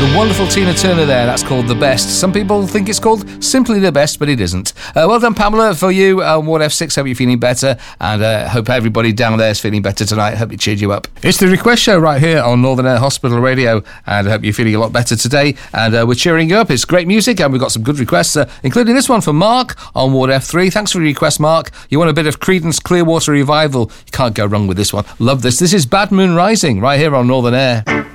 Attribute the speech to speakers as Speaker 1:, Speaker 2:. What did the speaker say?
Speaker 1: The wonderful Tina Turner there, that's called The Best. Some people think it's called Simply The Best, but it isn't. Well done, Pamela, for you. Ward F6, hope you're feeling better, and hope everybody down there is feeling better tonight. Hope it cheered you up. It's the Request Show right here on Northern Air Hospital Radio, and I hope you're feeling a lot better today, and we're cheering you up. It's great music, and we've got some good requests, including this one from Mark on Ward F3. Thanks for your request, Mark. You want a bit of Creedence Clearwater Revival? You can't go wrong with this one. Love this. This is Bad Moon Rising right here on Northern Air.